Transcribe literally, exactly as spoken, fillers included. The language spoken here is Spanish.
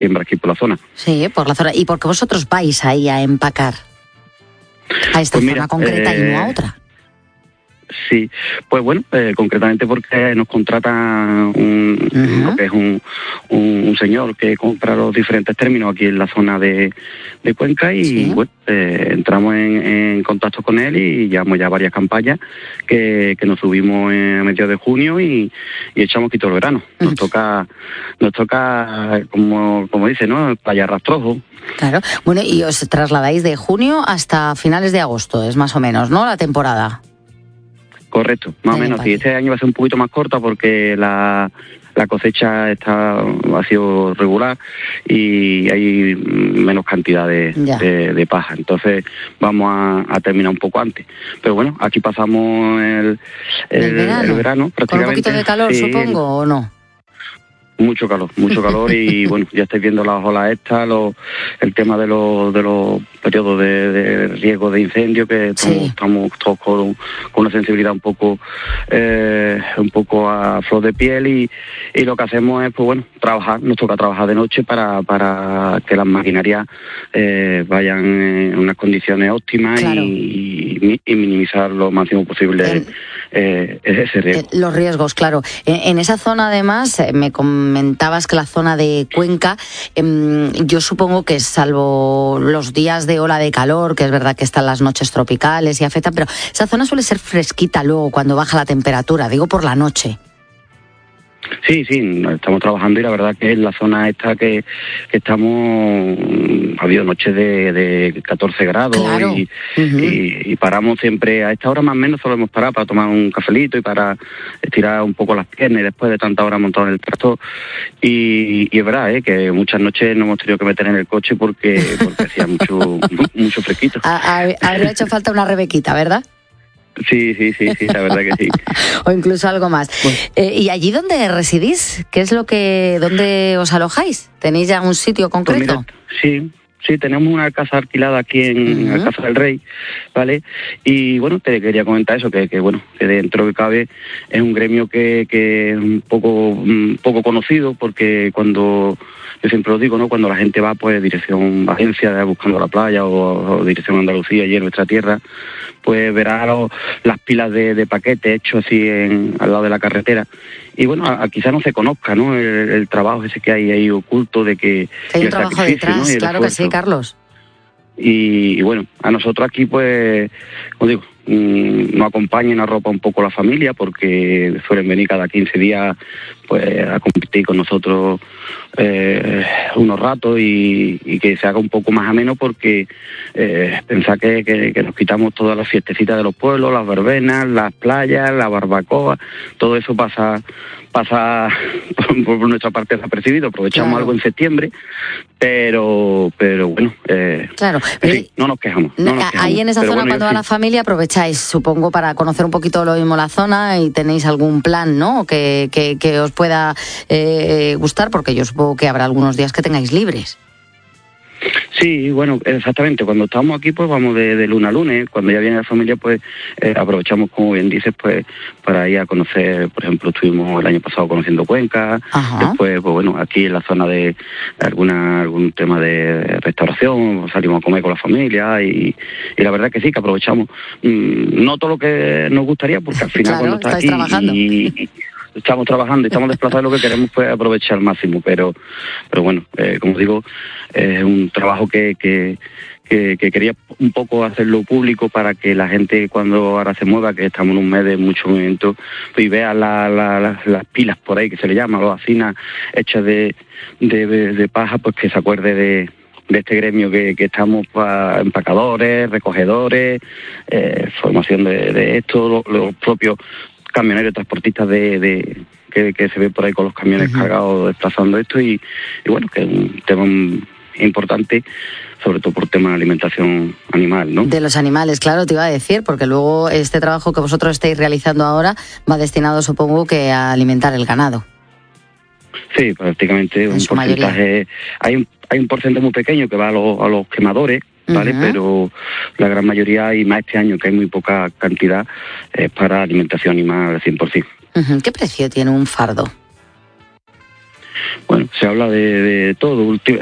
siembra aquí por la zona. Sí, por la zona. ¿Y por qué vosotros vais ahí a empacar? A esta Pues mira, zona concreta eh, y no a otra. Sí, pues bueno, eh, concretamente porque nos contrata un, uh-huh. lo que es un, un, un señor que compra los diferentes términos aquí en la zona de, de Cuenca y ¿sí? bueno, eh, entramos en, en contacto con él y llevamos ya varias campañas que, que nos subimos a mediados de junio y, y echamos aquí todo el verano. Nos uh-huh. toca, nos toca como, como dice, ¿no? Playa Rastrojo. Claro, bueno, y os trasladáis de junio hasta finales de agosto, es más o menos, ¿no? La temporada. Correcto, más o menos. Sí, este año va a ser un poquito más corta porque la, la cosecha está ha sido regular y hay menos cantidad de, de, de paja. Entonces vamos a, a terminar un poco antes. Pero bueno, aquí pasamos el, el, el, verano. el verano prácticamente. ¿Con un poquito de calor, sí, supongo, o no? Mucho calor, mucho calor y bueno, ya estáis viendo las olas estas, los, el tema de los de los periodos de, de riesgo de incendio, que estamos, sí. estamos todos con, con una sensibilidad un poco eh, un poco a flor de piel y, y lo que hacemos es, pues bueno, trabajar, nos toca trabajar de noche para, para que las maquinarias eh, vayan en unas condiciones óptimas claro. y, y, y minimizar lo máximo posible el, eh, ese riesgo. Los riesgos, claro. En, en esa zona además me comentabas que la zona de Cuenca, eh, yo supongo que salvo los días de ola de calor, que es verdad que están las noches tropicales y afectan, pero esa zona suele ser fresquita luego cuando baja la temperatura, digo por la noche. Sí, sí, estamos trabajando y la verdad que en la zona esta que, que estamos, ha habido noches de, de catorce grados claro. y, uh-huh. y, y paramos siempre, a esta hora más o menos solemos parar para tomar un cafelito y para estirar un poco las piernas y después de tanta hora montado en el tractor y, y es verdad ¿eh? que muchas noches nos hemos tenido que meter en el coche porque, porque hacía mucho, mucho fresquito. Habría hecho falta una rebequita, ¿verdad? Sí, sí, sí, sí, la verdad que sí. O incluso algo más. Bueno. Eh, ¿Y allí dónde residís? ¿Qué es lo que, dónde os alojáis? ¿Tenéis ya un sitio concreto? Pues mira, sí. Sí, tenemos una casa alquilada aquí en uh-huh. Alcázar del Rey, ¿vale? Y bueno, te quería comentar eso, que, que bueno, que dentro que cabe es un gremio que, que es un poco, un poco conocido, porque cuando, yo siempre lo digo, ¿no? Cuando la gente va, pues, dirección Valencia, buscando la playa, o, o dirección Andalucía, allí en nuestra tierra, pues verá los, las pilas de, de paquetes hechos así en, al lado de la carretera. Y bueno, a, a quizá no se conozca, ¿no? El, el trabajo ese que hay ahí oculto de que... que hay un trabajo detrás, ¿no? Claro esfuerzo. Que sí, Carlos. Y, y bueno, a nosotros aquí, pues, como digo, mmm, nos acompaña y nos arropa un poco la familia porque suelen venir cada quince días pues a compartir con nosotros eh, unos ratos y, y que se haga un poco más ameno porque eh, pensar que, que, que nos quitamos todas las fiestecitas de los pueblos, las verbenas, las playas, la barbacoa, todo eso pasa pasa por, por nuestra parte desapercibido, aprovechamos claro. algo en septiembre, pero pero bueno, eh, claro. en fin, no nos quejamos. No nos quejamos. Ahí en esa pero zona bueno, cuando va sí. la familia aprovecháis, supongo, para conocer un poquito lo mismo la zona y tenéis algún plan, ¿no? Que, que, que os pueda eh, gustar, porque yo supongo que habrá algunos días que tengáis libres. Sí, bueno, exactamente. Cuando estamos aquí, pues vamos de, de luna a lunes. Cuando ya viene la familia, pues eh, aprovechamos, como bien dices, pues para ir a conocer. Por ejemplo, estuvimos el año pasado conociendo Cuenca. Ajá. Después, pues bueno, aquí en la zona de alguna algún tema de restauración, salimos a comer con la familia y, y la verdad que sí, que aprovechamos. Mm, no todo lo que nos gustaría, porque al final claro, cuando estás aquí trabajando. Y, y, estamos trabajando, estamos desplazados, lo que queremos pues aprovechar al máximo, pero pero bueno, eh, como digo, es eh, un trabajo que, que, que, que quería un poco hacerlo público para que la gente cuando ahora se mueva, que estamos en un mes de mucho movimiento, pues, y vea la, la, la, las pilas por ahí, que se le llama, las hacinas hechas de, de, de, de paja, pues que se acuerde de de este gremio que, que estamos para empacadores, recogedores, eh, formación de, de esto, los, los propios camioneros transportistas de, de que, que se ve por ahí con los camiones uh-huh. cargados desplazando esto y, y bueno, que es un tema importante, sobre todo por tema de alimentación animal, ¿no? De los animales, claro, te iba a decir, porque luego este trabajo que vosotros estáis realizando ahora va destinado, supongo, que a alimentar el ganado. Sí, prácticamente en un porcentaje, mayoría. hay un hay un porcentaje muy pequeño que va a los a los quemadores, ¿vale? Uh-huh. Pero la gran mayoría, y más este año que hay muy poca cantidad, es para alimentación animal al cien por ciento. Uh-huh. ¿Qué precio tiene un fardo? bueno, se habla de, de todo.